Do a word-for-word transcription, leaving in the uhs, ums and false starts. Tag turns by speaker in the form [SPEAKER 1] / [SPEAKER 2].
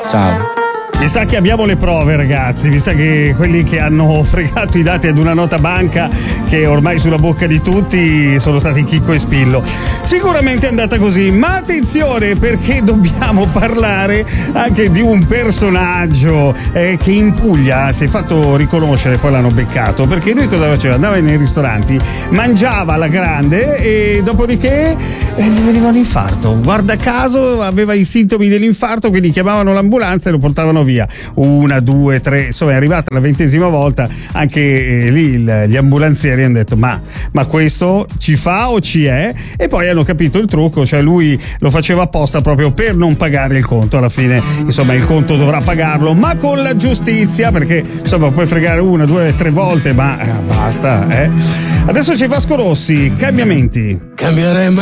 [SPEAKER 1] Ciao.
[SPEAKER 2] Mi sa che abbiamo le prove, ragazzi, mi sa che quelli che hanno fregato i dati ad una nota banca che ormai sulla bocca di tutti sono stati Chicco e Spillo. Sicuramente è andata così, ma attenzione, perché dobbiamo parlare anche di un personaggio eh, che in Puglia si è fatto riconoscere, poi l'hanno beccato, perché lui cosa faceva? Andava nei ristoranti, mangiava alla grande e dopodiché eh, gli veniva un infarto. Guarda caso aveva i sintomi dell'infarto, quindi chiamavano l'ambulanza e lo portavano via. Una, due, tre, insomma è arrivata la ventesima volta, anche eh, lì il, gli ambulanzieri hanno detto ma, ma questo ci fa o ci è? E poi hanno capito il trucco, cioè lui lo faceva apposta proprio per non pagare il conto. Alla fine insomma il conto dovrà pagarlo, ma con la giustizia, perché insomma puoi fregare una, due, tre volte, ma eh, basta, eh. Adesso c'è Vasco Rossi, cambiamenti.
[SPEAKER 3] Cambierei